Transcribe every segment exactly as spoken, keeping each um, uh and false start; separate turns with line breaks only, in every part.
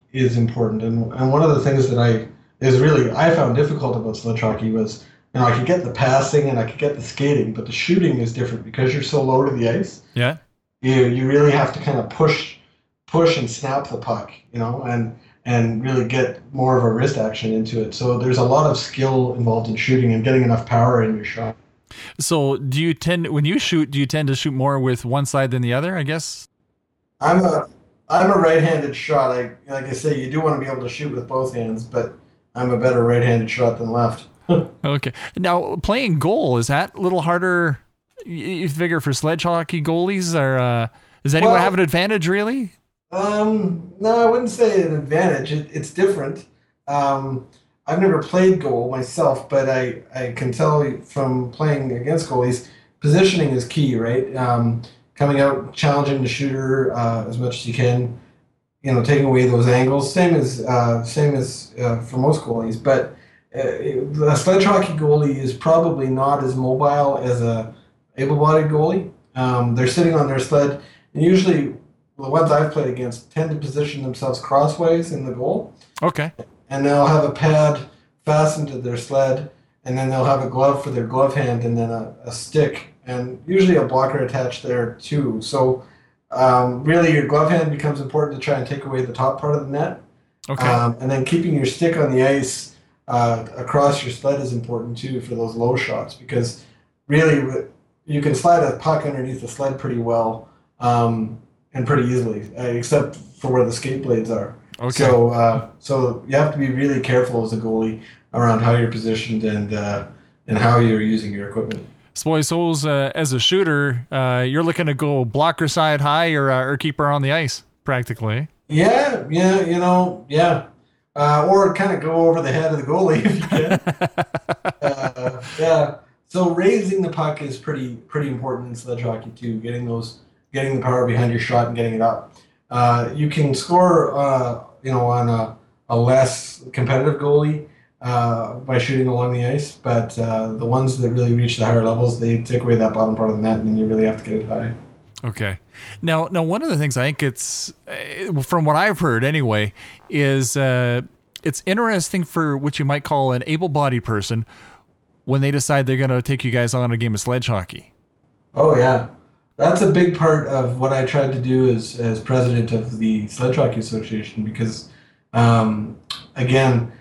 is important. And and one of the things that I is really I found difficult about sledge hockey was, you know, I could get the passing and I could get the skating, but the shooting is different because you're so low to the ice.
Yeah.
You you really have to kind of push push and snap the puck, you know, and and really get more of a wrist action into it. So there's a lot of skill involved in shooting and getting enough power in your shot.
So do you tend, when you shoot, do you tend to shoot more with one side than the other, I guess?
I'm a I'm a right-handed shot. I like I say, you do want to be able to shoot with both hands, but I'm a better right-handed shot than left.
Okay. Now, playing goal, is that a little harder, you figure, for sledge hockey goalies? Or uh, does anyone
Well,
have an advantage, really?
um, no, I wouldn't say an advantage. It, it's different. Um, I've never played goal myself, but I, I can tell you from playing against goalies, positioning is key, right? Um, coming out, challenging the shooter uh, as much as you can, you know, taking away those angles. Same as uh, same as uh, for most goalies, but uh, a sledge hockey goalie is probably not as mobile as a able-bodied goalie. Um, they're sitting on their sled, and usually the ones I've played against tend to position themselves crossways in the goal,
Okay.
and they'll have a pad fastened to their sled, and then they'll have a glove for their glove hand, and then a, a stick, and usually a blocker attached there too. So um, really, your glove hand becomes important to try and take away the top part of the net,
Okay.
um, and then keeping your stick on the ice uh, across your sled is important too for those low shots, because really you can slide a puck underneath the sled pretty well um, and pretty easily, uh, except for where the skate blades are.
Okay.
So, uh, so you have to be really careful as a goalie around how you're positioned and uh, and how you're using your equipment.
So I suppose uh, as a shooter, uh, you're looking to go blocker side high or uh, or keeper on the ice, practically.
Yeah, yeah, you know, yeah, uh, or kind of go over the head of the goalie if you can. uh, yeah. So raising the puck is pretty pretty important in sledge hockey too. Getting those, getting the power behind your shot and getting it up. Uh, you can score, uh, you know, on a, a less competitive goalie uh, by shooting along the ice, but uh, the ones that really reach the higher levels, they take away that bottom part of the net, and then you really have to get it high.
Okay. Now, now one of the things I think it's, uh, from what I've heard anyway, is uh, it's interesting for what you might call an able-bodied person when they decide they're going to take you guys on a game of sledge hockey.
Oh yeah, that's a big part of what I tried to do as as president of the Sledge Hockey Association, because um, again,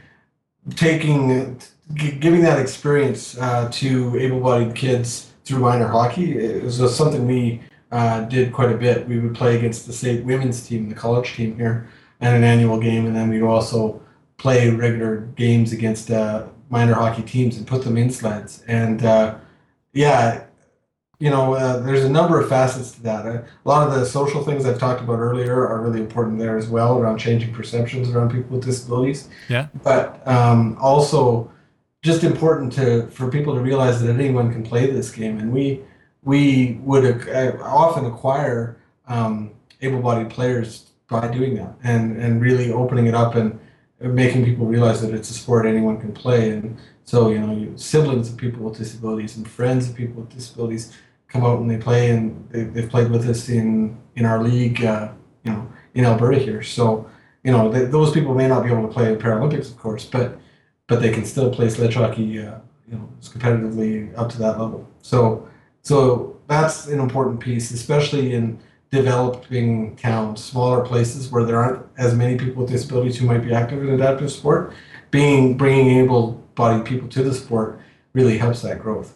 taking g- giving that experience uh, to able-bodied kids through minor hockey is was something we uh, did quite a bit. We would play against the state women's team, the college team here, at an annual game, and then we'd also play regular games against uh, minor hockey teams and put them in sleds. And uh, yeah, you know, uh, there's a number of facets to that. Uh, a lot of the social things I've talked about earlier are really important there as well, around changing perceptions around people with disabilities.
Yeah.
But um, also just important to for people to realize that anyone can play this game, and we we would uh, often acquire um, able-bodied players by doing that, and and really opening it up and making people realize that it's a sport anyone can play. And so, you know, you, siblings of people with disabilities and friends of people with disabilities come out and they play, and they, they've played with us in in our league, uh, you know, in Alberta here. So, you know, they, those people may not be able to play in Paralympics, of course, but but they can still play sledge hockey, uh, you know, competitively up to that level. So, so that's an important piece, especially in developing towns, smaller places where there aren't as many people with disabilities who might be active in adaptive sport. Being bringing able-bodied people to the sport really helps that growth.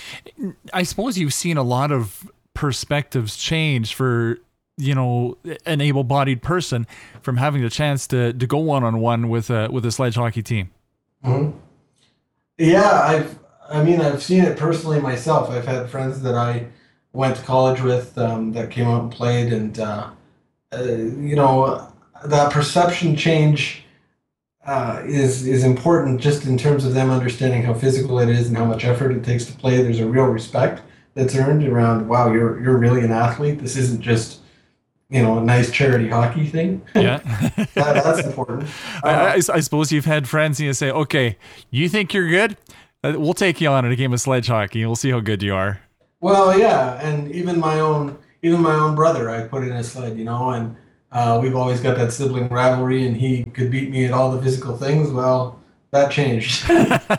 I suppose you've seen a lot of perspectives change for, you know, an able-bodied person from having the chance to, to go one-on-one with a, with a sledge hockey team.
Mm-hmm. Yeah, I've, I mean, I've seen it personally myself. I've had friends that I went to college with um, that came out and played, and uh, uh, you know, that perception change uh, is is important just in terms of them understanding how physical it is and how much effort it takes to play. There's a real respect that's earned around, wow, you're you're really an athlete. This isn't just, you know, a nice charity hockey thing.
Yeah.
that, that's important. Uh,
I, I, I suppose you've had friends and you say, okay, you think you're good? Uh, We'll take you on in a game of sledge hockey. We'll see how good you are.
Well, yeah, and even my own even my own brother, I put in a sled, you know, and Uh, we've always got that sibling rivalry, and he could beat me at all the physical things. Well, that changed.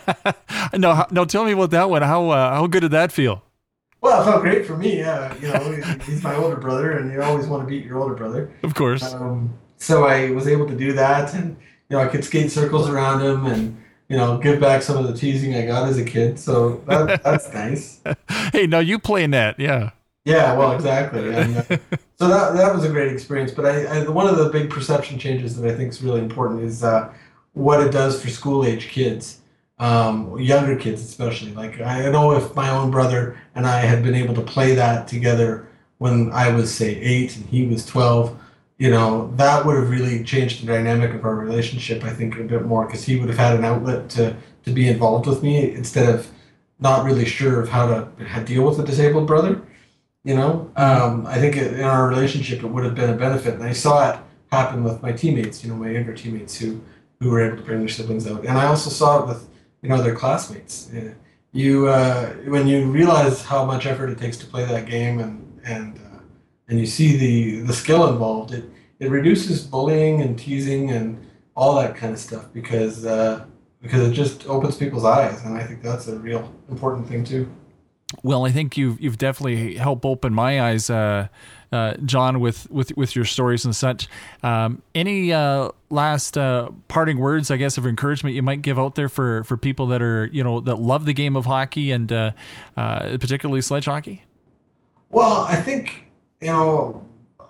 no, no. Tell me about that one. How uh, how good did that feel?
Well, it felt great for me. Yeah, you know, he's my older brother, and you always want to beat your older brother.
Of course.
Um, so I was able to do that, and you know, I could skate circles around him, and you know, give back some of the teasing I got as a kid. So that, that's nice.
Hey, now you play net, yeah.
Yeah, well, exactly. And, uh, so that that was a great experience. But I, I, one of the big perception changes that I think is really important is uh, what it does for school age kids, um, younger kids especially. Like I know if my own brother and I had been able to play that together when I was say eight and he was twelve, you know, that would have really changed the dynamic of our relationship. I think a bit more because he would have had an outlet to to be involved with me instead of not really sure of how to how deal with a disabled brother. You know, um, I think it, in our relationship it would have been a benefit, and I saw it happen with my teammates. You know, my younger teammates who who were able to bring their siblings out, and I also saw it with you know their classmates. Yeah. You uh, when you realize how much effort it takes to play that game, and and uh, and you see the the skill involved, it it reduces bullying and teasing and all that kind of stuff because uh, because it just opens people's eyes, and I think that's a real important thing too.
Well, I think you've you've definitely helped open my eyes, uh, uh, John, with, with, with your stories and such. Um, any uh, last uh, parting words, I guess, of encouragement you might give out there for, for people that are you know that love the game of hockey and uh, uh, particularly sledge hockey?
Well, I think you know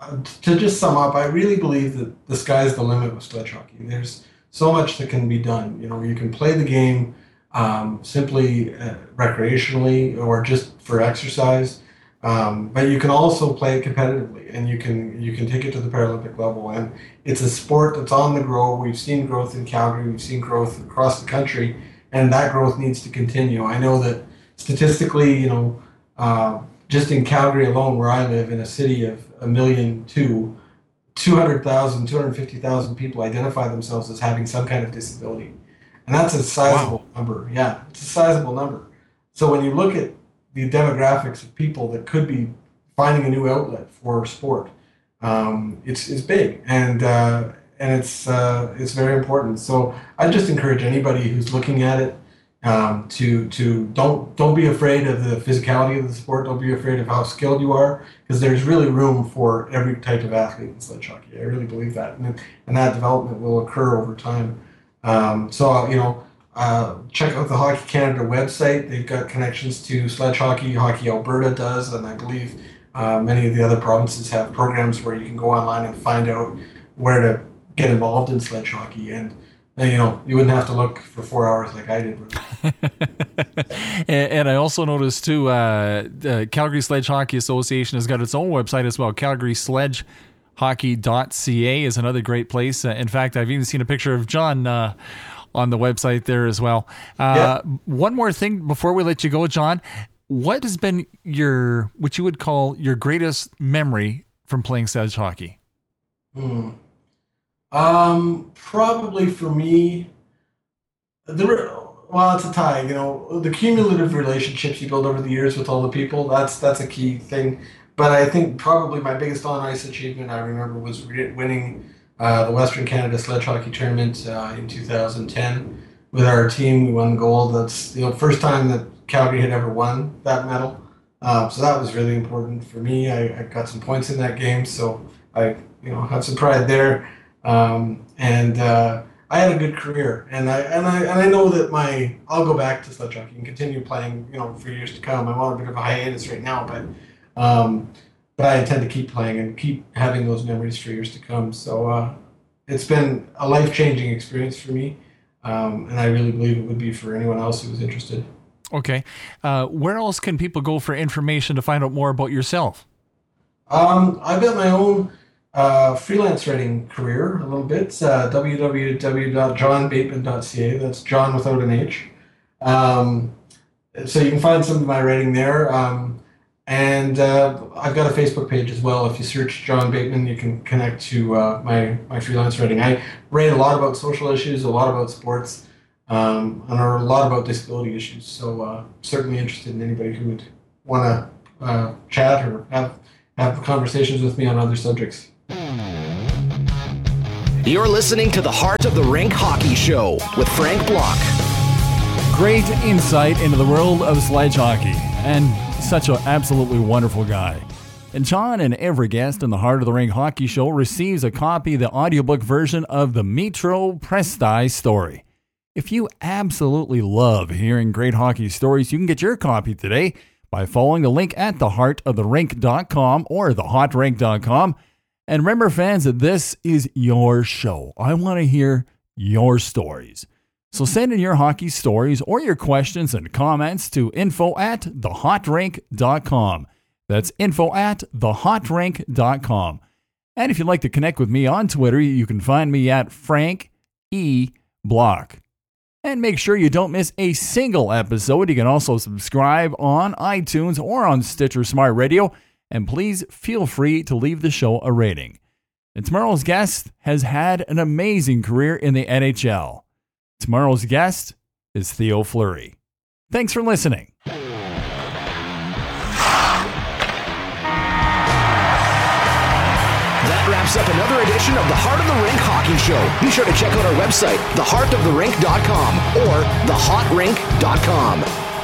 to just sum up, I really believe that the sky's the limit with sledge hockey. There's so much that can be done. You know, you can play the game. Um, simply uh, recreationally or just for exercise, um, but you can also play it competitively, and you can you can take it to the Paralympic level. And it's a sport that's on the grow. We've seen growth in Calgary, we've seen growth across the country, and that growth needs to continue. I know that statistically, you know, uh, just in Calgary alone, where I live, in a city of a million two, two hundred thousand, two hundred fifty thousand people identify themselves as having some kind of disability. And that's a sizable wow. number. Yeah, it's a sizable number. So when you look at the demographics of people that could be finding a new outlet for sport, um, it's it's big and uh, and it's uh, it's very important. So I just encourage anybody who's looking at it um, to to don't don't be afraid of the physicality of the sport. Don't be afraid of how skilled you are, because there's really room for every type of athlete in sledge hockey. I really believe that, and and that development will occur over time. Um, so, you know, uh, check out the Hockey Canada website. They've got connections to sledge hockey. Hockey Alberta does, and I believe uh, many of the other provinces have programs where you can go online and find out where to get involved in sledge hockey. And, you know, you wouldn't have to look for four hours like I did.
and, and I also noticed, too, uh, the Calgary Sledge Hockey Association has got its own website as well, Calgary Sledge hockey dot c a is another great place. Uh, in fact, I've even seen a picture of John uh, on the website there as well. Uh, yeah. One more thing before we let you go, John. What has been your, what you would call your greatest memory from playing sledge hockey?
Hmm. Um, probably for me, the well, it's a tie. You know, the cumulative relationships you build over the years with all the people. That's that's a key thing. But I think probably my biggest on-ice achievement I remember was re- winning uh, the Western Canada Sledge Hockey Tournament uh, in two thousand ten with our team. We won gold. That's you know first time that Calgary had ever won that medal. Uh, so that was really important for me. I, I got some points in that game, so I you know had some pride there. Um, and uh, I had a good career, and I and I and I know that my I'll go back to sledge hockey and continue playing you know for years to come. I'm on a bit of a hiatus right now, but. Um, but I intend to keep playing and keep having those memories for years to come. So uh, it's been a life-changing experience for me, um, and I really believe it would be for anyone else who was interested.
Okay. Uh, where else can people go for information to find out more about yourself?
Um, I've got my own uh, freelance writing career a little bit, uh, w w w dot john bateman dot c a. That's John without an H. Um, so you can find some of my writing there. Um, And uh, I've got a Facebook page as well. If you search John Bateman, you can connect to uh, my, my freelance writing. I write a lot about social issues, a lot about sports, um, and a lot about disability issues. So uh, certainly interested in anybody who would want to uh, chat or have, have conversations with me on other subjects.
You're listening to the Heart of the Rink Hockey Show with Frank Block.
Great insight into the world of sledge hockey, and such an absolutely wonderful guy. And John and every guest in the Heart of the Rink Hockey Show receives a copy of the audiobook version of the Metro Presti story. If you absolutely love hearing great hockey stories, you can get your copy today by following the link at the heart of the rink dot com or the hot rink dot com. And remember, fans, that this is your show. I want to hear your stories. So send in your hockey stories or your questions and comments to info at the hot rink dot com. That's info at the hot rink dot com. And if you'd like to connect with me on Twitter, you can find me at Frank E. Block. And make sure you don't miss a single episode. You can also subscribe on iTunes or on Stitcher Smart Radio. And please feel free to leave the show a rating. And tomorrow's guest has had an amazing career in the N H L. Tomorrow's guest is Theo Fleury. Thanks for listening.
That wraps up another edition of the Heart of the Rink Hockey Show. Be sure to check out our website, the heart of the rink dot com or the hot rink dot com.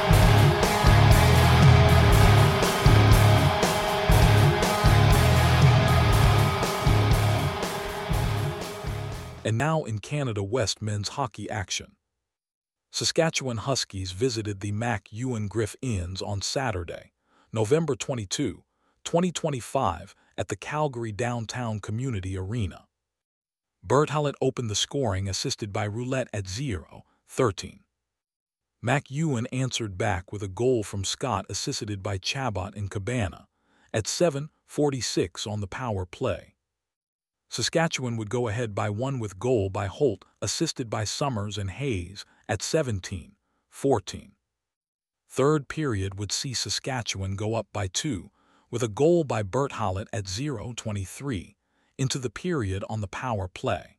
And now in Canada West men's hockey action. Saskatchewan Huskies visited the Mac Ewan Griff Inns on Saturday, November twenty-second, twenty twenty-five, at the Calgary Downtown Community Arena. Bert Hallett opened the scoring, assisted by Roulette at zero thirteen. Mac Ewan answered back with a goal from Scott, assisted by Chabot and Cabana, at seven forty-six on the power play. Saskatchewan would go ahead by one with goal by Holt, assisted by Summers and Hayes, at seventeen fourteen. Third period would see Saskatchewan go up by two, with a goal by Bert Hallett at zero twenty-three, into the period on the power play.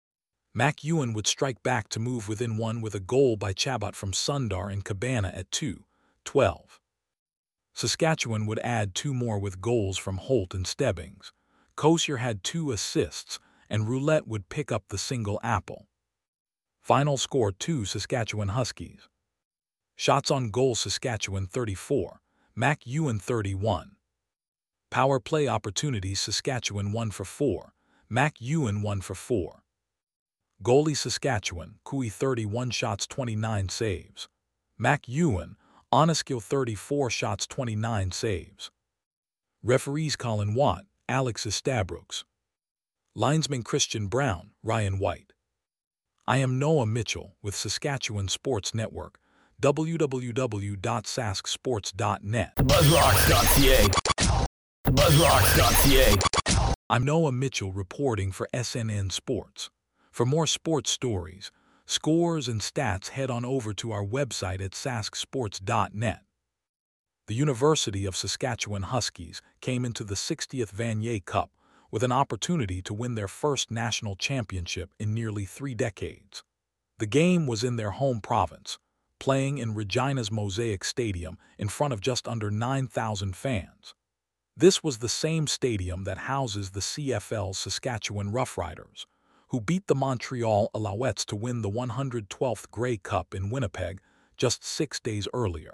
Mac Ewan would strike back to move within one with a goal by Chabot from Sundar and Cabana at two twelve. Saskatchewan would add two more with goals from Holt and Stebbings. Kosier had two assists, and Roulette would pick up the single apple. Final score two Saskatchewan Huskies. Shots on goal Saskatchewan thirty-four, Mac Ewan thirty-one. Power play opportunities Saskatchewan one for four, Mac Ewan one for four. Goalie Saskatchewan, Kui thirty-one shots twenty-nine saves. Mac Ewan, Oneskill thirty-four shots twenty-nine saves. Referees Colin Watt, Alex Estabrooks. Linesman Christian Brown, Ryan White. I am Noah Mitchell with Saskatchewan Sports Network, w w w dot sask sports dot net.
buzzrocks dot c a. buzzrocks dot c a.
I'm Noah Mitchell reporting for S N N Sports. For more sports stories, scores, and stats, head on over to our website at sask sports dot net. The University of Saskatchewan Huskies came into the sixtieth Vanier Cup with an opportunity to win their first national championship in nearly three decades. The game was in their home province, playing in Regina's Mosaic Stadium in front of just under nine thousand fans. This was the same stadium that houses the C F L's Saskatchewan Roughriders, who beat the Montreal Alouettes to win the one hundred twelfth Grey Cup in Winnipeg just six days earlier.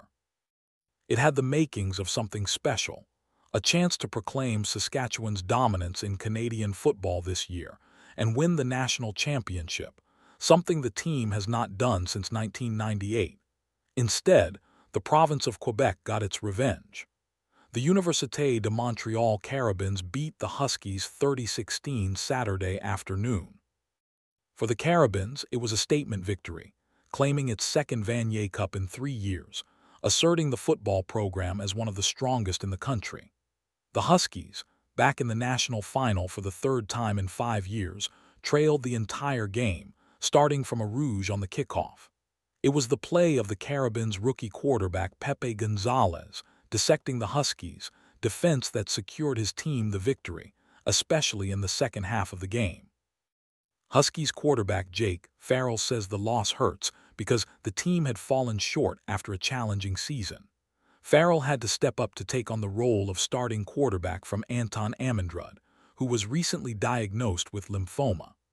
It had the makings of something special, a chance to proclaim Saskatchewan's dominance in Canadian football this year and win the national championship, something the team has not done since nineteen ninety-eight. Instead, the province of Quebec got its revenge. The Université de Montréal Carabins beat the Huskies thirty sixteen Saturday afternoon. For the Carabins, it was a statement victory, claiming its second Vanier Cup in three years, asserting the football program as one of the strongest in the country. The Huskies, back in the national final for the third time in five years, trailed the entire game, starting from a rouge on the kickoff. It was the play of the Carabins' rookie quarterback Pepe Gonzalez, dissecting the Huskies' defense that secured his team the victory, especially in the second half of the game. Huskies quarterback Jake Farrell says the loss hurts because the team had fallen short after a challenging season. Farrell had to step up to take on the role of starting quarterback from Anton Ammandrad, who was recently diagnosed with lymphoma.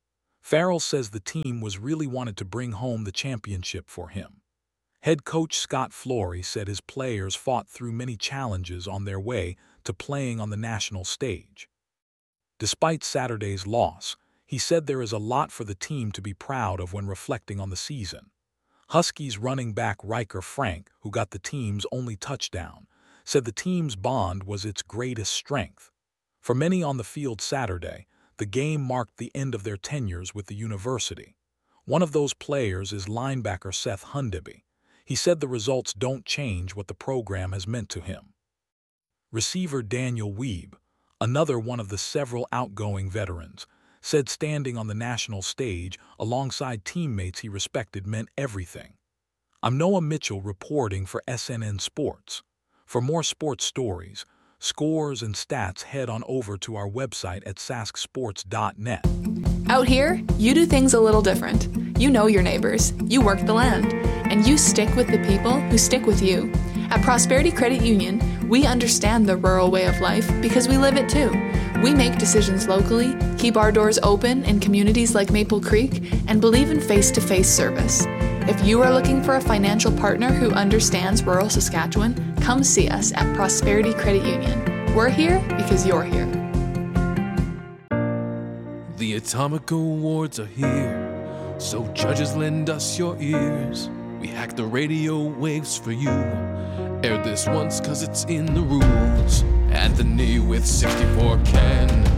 Farrell says the team was really wanted to bring home the championship for him. Head coach Scott Flory said his players fought through many challenges on their way to playing on the national stage. Despite Saturday's loss, he said there is a lot for the team to be proud of when reflecting on the season. Huskies running back Riker Frank, who got the team's only touchdown, said the team's bond was its greatest strength. For many on the field Saturday, the game marked the end of their tenures with the university. One of those players is linebacker Seth Hundeby. He said the results don't change what the program has meant to him. Receiver Daniel Weeb, another one of the several outgoing veterans, said standing on the national stage alongside teammates he respected meant everything. I'm Noah Mitchell reporting for S N N Sports. For more sports stories, scores, and stats, head on over to our website at sask sports dot net.
Out here, you do things a little different. You know your neighbors, you work the land, and you stick with the people who stick with you. At Prosperity Credit Union, we understand the rural way of life because we live it too. We make decisions locally, keep our doors open in communities like Maple Creek, and believe in face-to-face service. If you are looking for a financial partner who understands rural Saskatchewan, come see us at Prosperity Credit Union. We're here because you're here.
The Atomic Awards are here, so judges lend us your ears. We hack the radio waves for you. Air this once cause it's in the rules. Anthony with sixty-four can